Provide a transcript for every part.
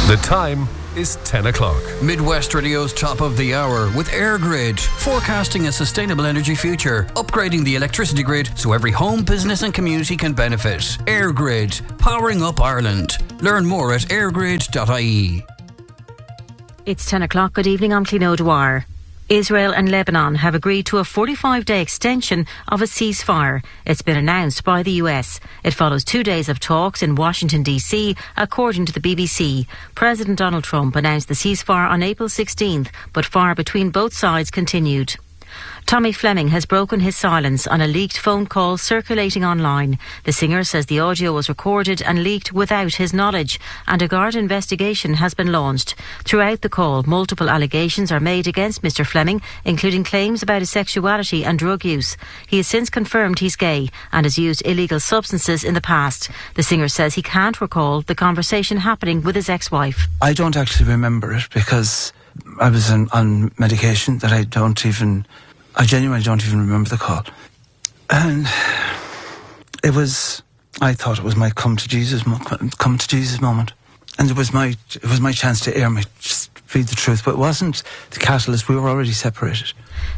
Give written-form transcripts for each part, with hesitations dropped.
The time is 10 o'clock. Midwest Radio's top of the hour with AirGrid, forecasting a sustainable energy future, upgrading the electricity grid so every home, business and community can benefit. AirGrid, powering up Ireland. Learn more at airgrid.ie. It's 10 o'clock. Good evening, I'm Clín O'Dwyer. Israel and Lebanon have agreed to a 45-day extension of a ceasefire. It's been announced by the US. It follows 2 days of talks in Washington, D.C., according to the BBC. President Donald Trump announced the ceasefire on April 16th, but fire between both sides continued. Tommy Fleming has broken his silence on a leaked phone call circulating online. The singer says the audio was recorded and leaked without his knowledge, and a Garda investigation has been launched. Throughout the call, multiple allegations are made against Mr Fleming, including claims about his sexuality and drug use. He has since confirmed he's gay and has used illegal substances in the past. The singer says he can't recall the conversation happening with his ex-wife. I don't actually remember it because I was on medication that I genuinely don't even remember the call. And I thought it was my come to Jesus moment. And it was my chance to just feed the truth, but it wasn't the catalyst. We were already separated.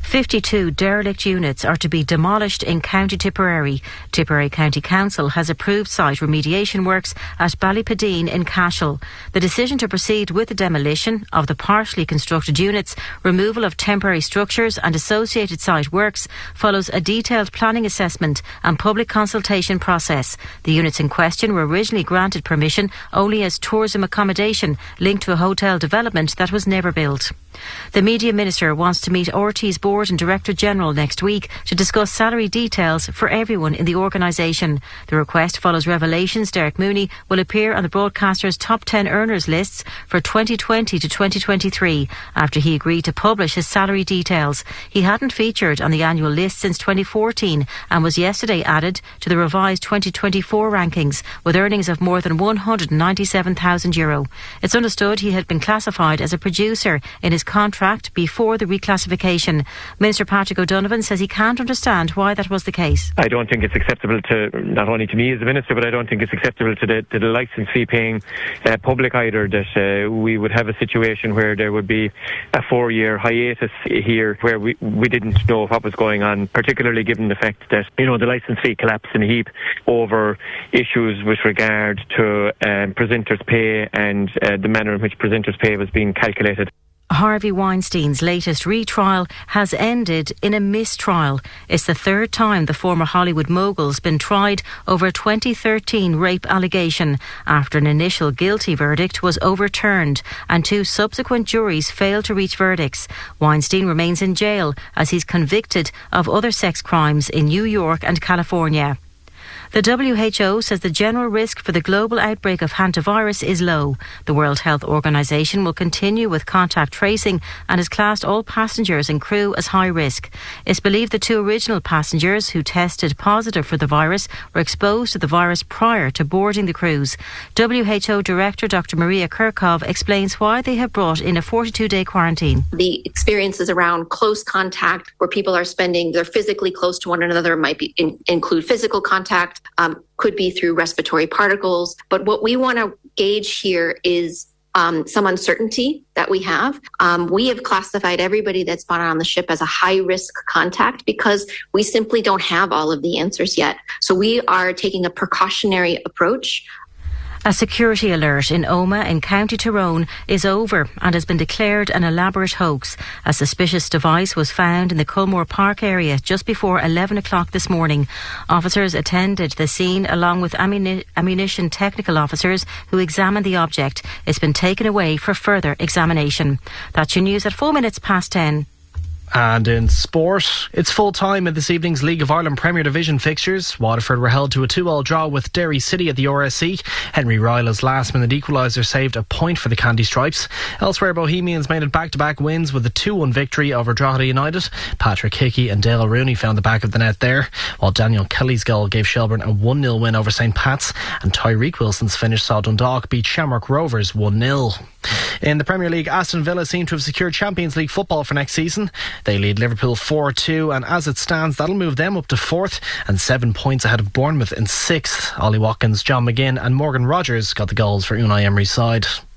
52 derelict units are to be demolished in County Tipperary. Tipperary County Council has approved site remediation works at Ballypadeen in Cashel. The decision to proceed with the demolition of the partially constructed units, removal of temporary structures and associated site works follows a detailed planning assessment and public consultation process. The units in question were originally granted permission only as tourism accommodation linked to a hotel development that was never built. The Media Minister wants to meet RT's Board and Director General next week to discuss salary details for everyone in the organisation. The request follows revelations Derek Mooney will appear on the broadcaster's top 10 earners lists for 2020 to 2023 after he agreed to publish his salary details. He hadn't featured on the annual list since 2014 and was yesterday added to the revised 2024 rankings with earnings of more than €197,000. It's understood he had been classified as a producer in his contract before the reclassification. Minister Patrick O'Donovan says he can't understand why that was the case. I don't think it's acceptable to, not only to me as a minister, but I don't think it's acceptable to the licence fee paying public either, that we would have a situation where there would be a 4-year hiatus here where we didn't know what was going on, particularly given the fact that, the licence fee collapsed in a heap over issues with regard to presenters' pay and the manner in which presenters' pay was being calculated. Harvey Weinstein's latest retrial has ended in a mistrial. It's the third time the former Hollywood mogul's been tried over a 2013 rape allegation after an initial guilty verdict was overturned and 2 subsequent juries failed to reach verdicts. Weinstein remains in jail as he's convicted of other sex crimes in New York and California. The WHO says the general risk for the global outbreak of hantavirus is low. The World Health Organization will continue with contact tracing and has classed all passengers and crew as high risk. It's believed the 2 original passengers who tested positive for the virus were exposed to the virus prior to boarding the cruise. WHO Director Dr. Maria Kirchhoff explains why they have brought in a 42-day quarantine. The experiences around close contact where people are they're physically close to one another, might include physical contact, could be through respiratory particles. But what we want to gauge here is some uncertainty that we have. We have classified everybody that's been on the ship as a high-risk contact because we simply don't have all of the answers yet. So we are taking a precautionary approach. A security alert in Omagh in County Tyrone is over and has been declared an elaborate hoax. A suspicious device was found in the Culmore Park area just before 11 o'clock this morning. Officers attended the scene along with ammunition technical officers who examined the object. It's been taken away for further examination. That's your news at 10:04. And in sport, it's full time in this evening's League of Ireland Premier Division fixtures. Waterford were held to a 2-2 draw with Derry City at the RSC. Henry Ryla's last-minute equaliser saved a point for the Candy Stripes. Elsewhere, Bohemians made it back-to-back wins with a 2-1 victory over Drogheda United. Patrick Hickey and Dale Rooney found the back of the net there, while Daniel Kelly's goal gave Shelbourne a 1-0 win over St Pat's, and Tyreek Wilson's finish saw Dundalk beat Shamrock Rovers 1-0. In the Premier League, Aston Villa seem to have secured Champions League football for next season. They lead Liverpool 4-2, and as it stands, that'll move them up to 4th and 7 points ahead of Bournemouth in 6th. Ollie Watkins, John McGinn and Morgan Rogers got the goals for Unai Emery's side.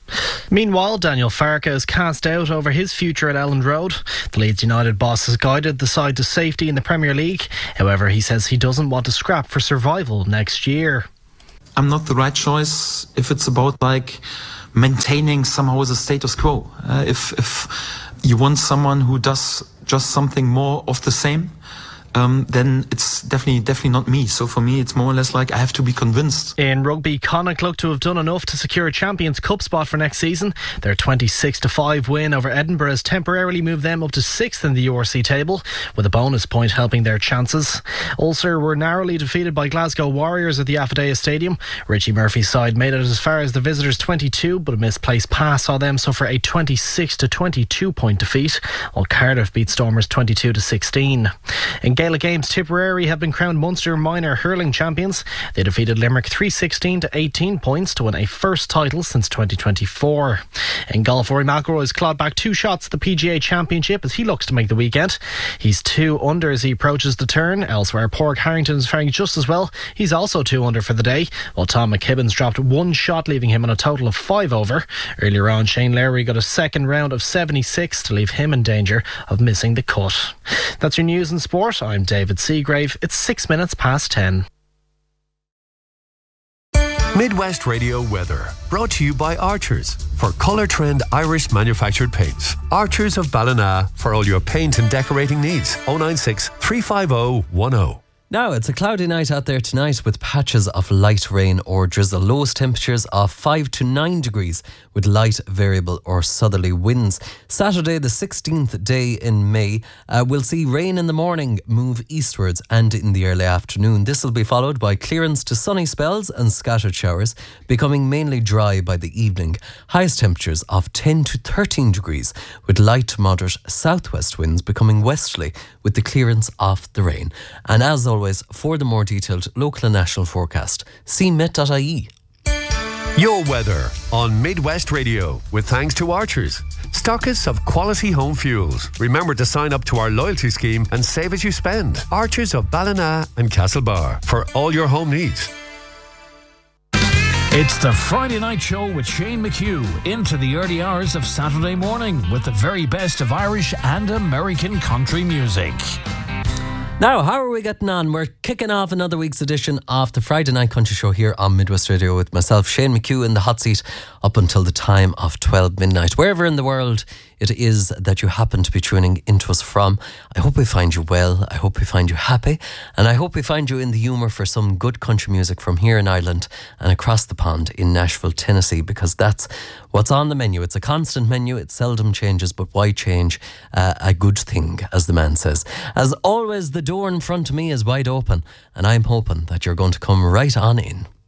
Meanwhile, Daniel Farke is cast out over his future at Elland Road. The Leeds United boss has guided the side to safety in the Premier League. However, he says he doesn't want to scrap for survival next year. I'm not the right choice if it's about maintaining somehow the status quo. If you want someone who does just something more of the same, then it's definitely not me. So for me, it's more or less I have to be convinced. In rugby, Connacht look to have done enough to secure a Champions Cup spot for next season. Their 26-5 win over Edinburgh has temporarily moved them up to 6th in the URC table, with a bonus point helping their chances. Ulster were narrowly defeated by Glasgow Warriors at the Affidea Stadium. Richie Murphy's side made it as far as the visitors' 22, but a misplaced pass saw them suffer a 26-22 point defeat, while Cardiff beat Stormers 22-16. In Gaelic Games, Tipperary have been crowned Munster minor hurling champions. They defeated Limerick 3-16 to 18 points to win a first title since 2024. In golf, Rory McIlroy has clawed back 2 shots at the PGA Championship as he looks to make the weekend. He's 2 under as he approaches the turn. Elsewhere, Pádraig Harrington is faring just as well. He's also 2 under for the day, while Tom McKibben's dropped 1 shot, leaving him on a total of 5 over. Earlier on, Shane Lowry got a second round of 76 to leave him in danger of missing the cut. That's your news and sport. I'm David Seagrave. It's 6 minutes past 10. Midwest Radio weather, brought to you by Archers for Colour Trend Irish manufactured paints. Archers of Ballina for all your paint and decorating needs. 096 350 10. Now, it's a cloudy night out there tonight with patches of light rain or drizzle. Lowest temperatures of 5 to 9 degrees with light variable or southerly winds. Saturday, the 16th day in May, we'll see rain in the morning move eastwards and in the early afternoon. This will be followed by clearance to sunny spells and scattered showers, becoming mainly dry by the evening. Highest temperatures of 10 to 13 degrees with light to moderate southwest winds becoming westerly with the clearance of the rain. And as always, for the more detailed local and national forecast, see met.ie. Your weather on Midwest Radio with thanks to Archers, stockists of quality home fuels. Remember to sign up to our loyalty scheme and save as you spend. Archers of Ballina and Castlebar for all your home needs. It's the Friday Night Show with Shane McHugh into the early hours of Saturday morning with the very best of Irish and American country music. Now, how are we getting on? We're kicking off another week's edition of the Friday Night Country Show here on Midwest Radio with myself, Shane McHugh, in the hot seat up until the time of 12 midnight. Wherever in the world it is that you happen to be tuning into us from, I hope we find you well, I hope we find you happy, and I hope we find you in the humour for some good country music from here in Ireland and across the pond in Nashville, Tennessee, because that's what's on the menu. It's a constant menu, it seldom changes, but why change a good thing, as the man says. As always, the door in front of me is wide open, and I'm hoping that you're going to come right on in.